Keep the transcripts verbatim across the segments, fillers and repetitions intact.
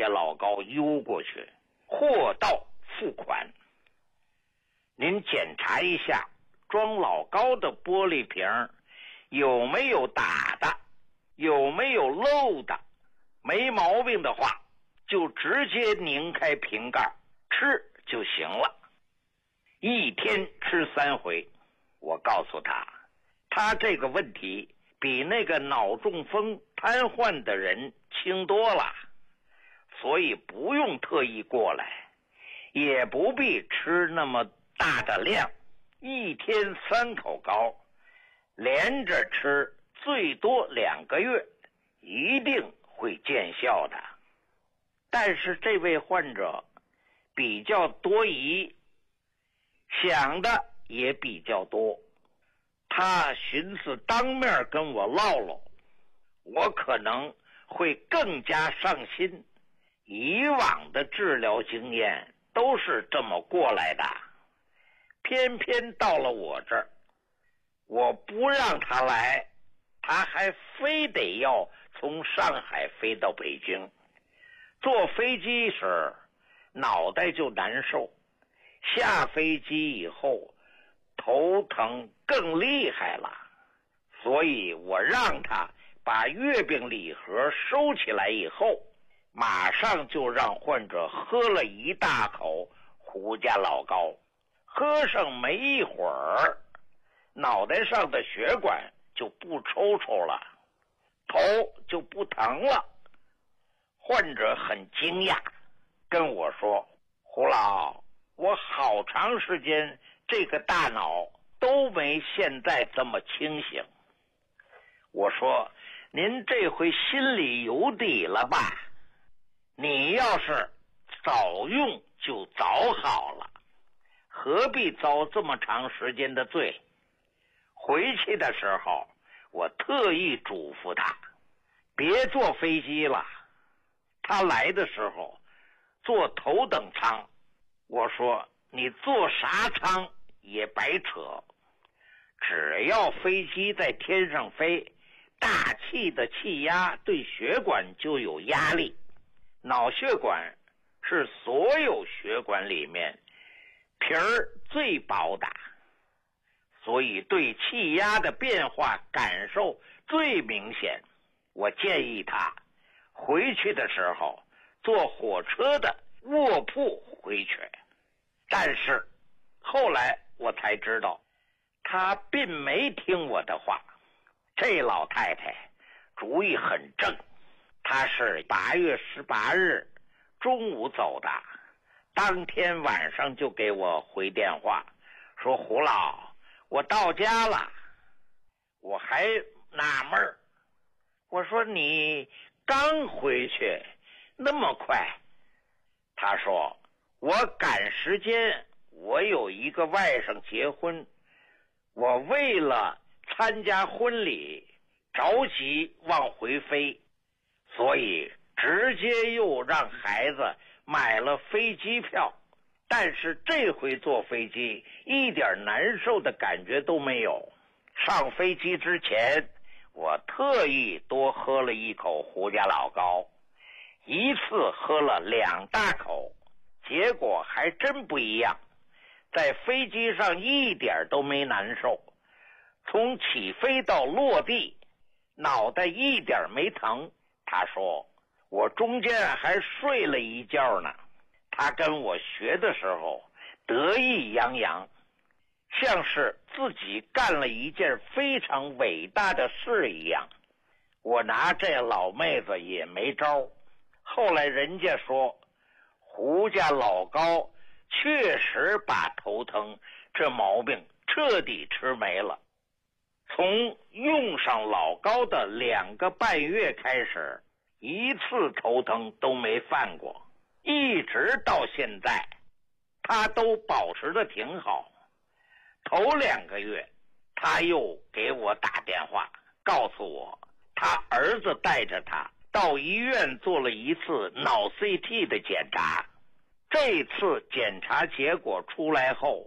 老高邮过去，货到付款。您检查一下装老高的玻璃瓶有没有打的，有没有漏的，没毛病的话就直接拧开瓶盖吃就行了。一天吃三回。我告诉他，他这个问题比那个脑中风瘫痪的人轻多了，所以不用特意过来，也不必吃那么大的量，一天三口膏，连着吃最多两个月，一定会见效的。但是这位患者比较多疑，想的也比较多，他寻思当面跟我唠唠，我可能会更加上心，以往的治疗经验都是这么过来的，偏偏到了我这儿，我不让他来，他还非得要从上海飞到北京。坐飞机时脑袋就难受，下飞机以后头疼更厉害了，所以我让他把月饼礼盒收起来以后，马上就让患者喝了一大口胡家老高。喝上没一会儿，脑袋上的血管就不抽抽了，头就不疼了。患者很惊讶，跟我说，胡老，我好长时间这个大脑都没现在这么清醒。我说，您这回心里有底了吧？你要是早用就早好了，何必遭这么长时间的罪？回去的时候我特意嘱咐他别坐飞机了，他来的时候坐头等舱。我说你坐啥舱也白扯，只要飞机在天上飞，大气的气压对血管就有压力，脑血管是所有血管里面皮儿最薄的，所以对气压的变化感受最明显。我建议他回去的时候坐火车的卧铺回去。但是后来我才知道，他并没听我的话。这老太太主意很正，她是八月十八日中午走的，当天晚上就给我回电话说，胡老，我到家了。我还纳闷儿，我说你刚回去那么快？他说我赶时间，我有一个外甥结婚，我为了参加婚礼着急往回飞，所以直接又让孩子买了飞机票。但是这回坐飞机一点难受的感觉都没有。上飞机之前我特意多喝了一口胡家老高，一次喝了两大口，结果还真不一样，在飞机上一点都没难受，从起飞到落地脑袋一点没疼。他说我中间还睡了一觉呢。他跟我学的时候得意洋洋，像是自己干了一件非常伟大的事一样。我拿这老妹子也没招。后来人家说胡家老高确实把头疼这毛病彻底吃没了。从用上老高的两个半月开始，一次头疼都没犯过，一直到现在他都保持得挺好。头两个月他又给我打电话告诉我，他儿子带着他到医院做了一次脑 C T 的检查。这次检查结果出来后，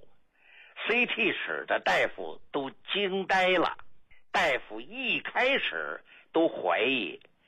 C T 室的大夫都惊呆了。大夫一开始都怀疑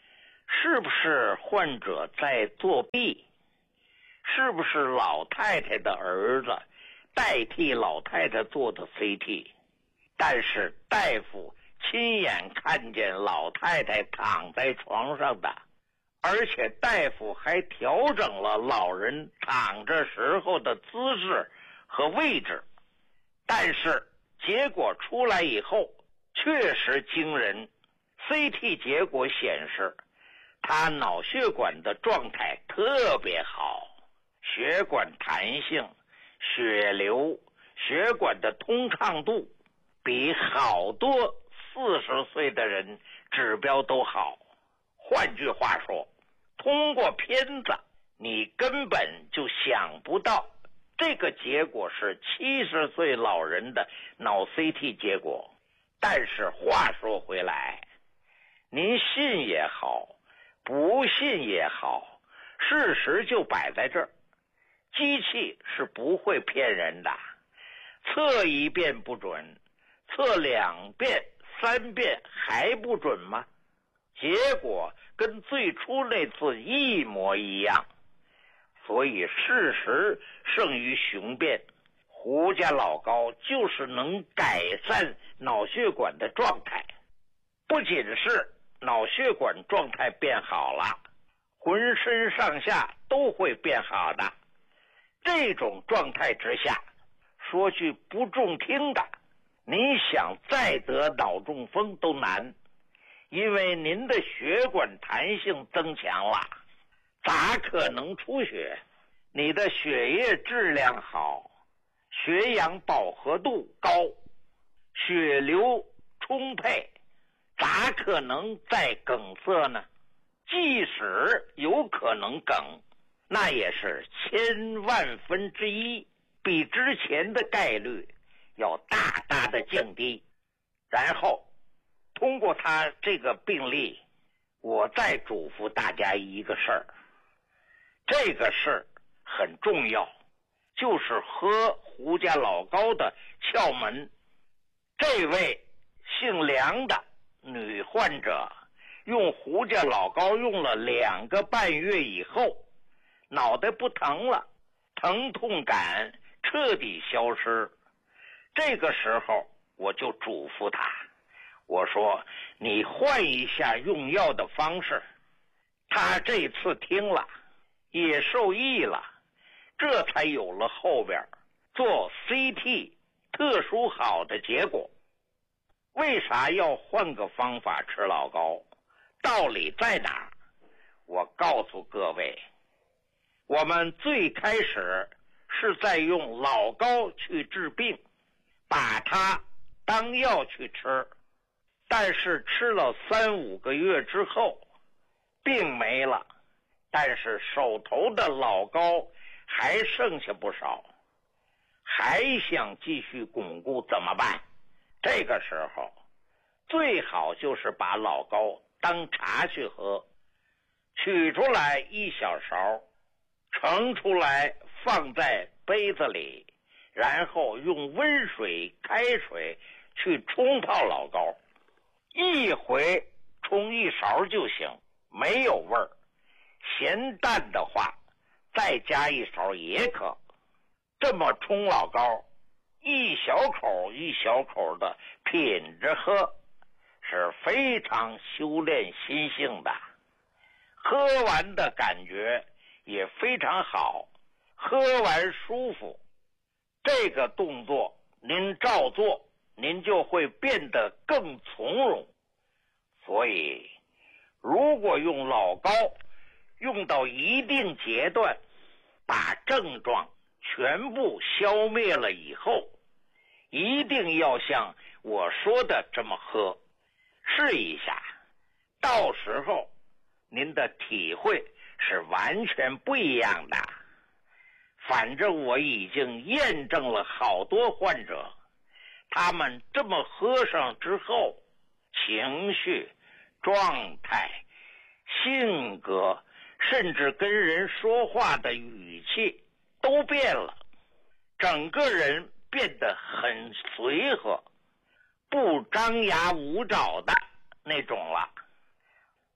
是不是患者在作弊？是不是老太太的儿子代替老太太做的 C T？ 但是大夫亲眼看见老太太躺在床上的，而且大夫还调整了老人躺着时候的姿势和位置。但是结果出来以后确实惊人， C T 结果显示他脑血管的状态特别好，血管弹性、血流、血管的通畅度比好多四十岁的人指标都好。换句话说，通过片子你根本就想不到这个结果是七十岁老人的脑 C T 结果。但是话说回来，您信也好，不信也好，事实就摆在这儿，机器是不会骗人的。测一遍不准，测两遍、三遍还不准吗？结果跟最初那次一模一样。所以事实胜于雄辩，胡家老高就是能改善脑血管的状态，不仅是脑血管状态变好了，浑身上下都会变好的。这种状态之下，说句不中听的，您想再得脑中风都难，因为您的血管弹性增强了，咋可能出血？你的血液质量好，血氧饱和度高，血流充沛，咋可能再梗塞呢？即使有可能梗，那也是千万分之一，比之前的概率要大大的降低。然后通过他这个病例，我再嘱咐大家一个事儿，这个事儿很重要，就是喝胡家老高的窍门。这位姓梁的女患者用胡家老高用了两个半月以后，脑袋不疼了，疼痛感彻底消失。这个时候我就嘱咐他，我说你换一下用药的方式。他这次听了也受益了，这才有了后边做 C T 特殊好的结果。为啥要换个方法吃老高？道理在哪儿？我告诉各位，我们最开始是在用老高去治病，把它当药去吃，但是吃了三五个月之后病没了，但是手头的老高还剩下不少，还想继续巩固怎么办？这个时候最好就是把老高当茶去喝，取出来一小勺，盛出来放在杯子里，然后用温水开水去冲泡老高，一回冲一勺就行，没有味儿。咸淡的话再加一勺也可。这么冲老高，一小口一小口的品着喝，是非常修炼心性的。喝完的感觉也非常好，喝完舒服。这个动作您照做，您就会变得更从容。所以如果用老高用到一定阶段，把症状全部消灭了以后，一定要像我说的这么喝，试一下，到时候您的体会是完全不一样的。反正我已经验证了好多患者，他们这么喝上之后，情绪、状态、性格，甚至跟人说话的语气都变了，整个人变得很随和，不张牙舞爪的那种了。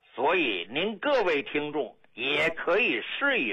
所以您各位听众也可以试一